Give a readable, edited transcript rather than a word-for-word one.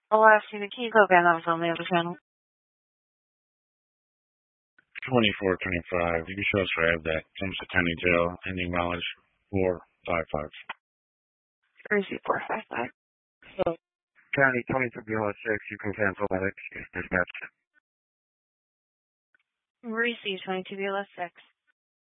Alaska, can you go back that was on the other channel? 2425. You can show us where I have that. Somerset County Jail, ending mileage 455. 33455. County 22 BLS 6, you can cancel that excuse dispatch. Receive 22 BLS 6.